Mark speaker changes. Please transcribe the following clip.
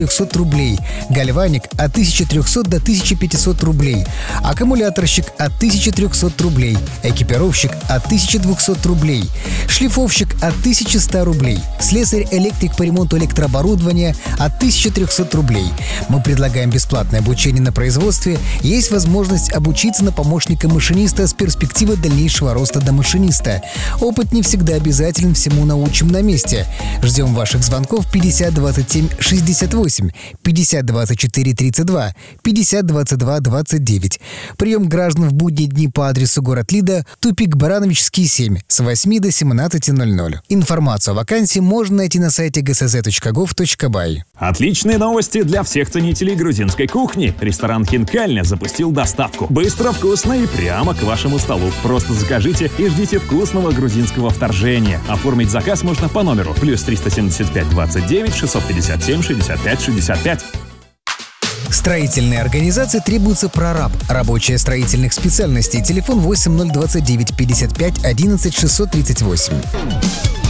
Speaker 1: 300 рублей, гальваник от 1300 до 1500 рублей, аккумуляторщик от 1300 рублей, экипировщик от 1200 рублей, шлифовщик от 1100 рублей, слесарь-электрик по ремонту электрооборудования от 1300 рублей. Мы предлагаем бесплатное обучение на производстве, есть возможность обучиться на помощника машиниста с перспективой дальнейшего роста до машиниста. Опыт не всегда обязателен, всему научим на месте. Ждем ваших звонков 50 27 68, 50 24 32, 50 22 29. Прием граждан в будние дни по адресу город Лида, тупик Барановичский, 7, с 8 до 17:00. Информацию о вакансии можно найти на сайте gsz.gov.by.
Speaker 2: Отличные новости для всех ценителей грузинской кухни. Ресторан «Хинкальня» запустил доставку. Быстро, вкусно и прямо к вашему столу. Просто закажите и ждите вкусного грузинского вторжения. Оформить заказ можно по номеру +375 29 657 65 65.
Speaker 1: Строительные организации требуется прораб. Рабочая строительных специальностей. Телефон 8029 55 11 638.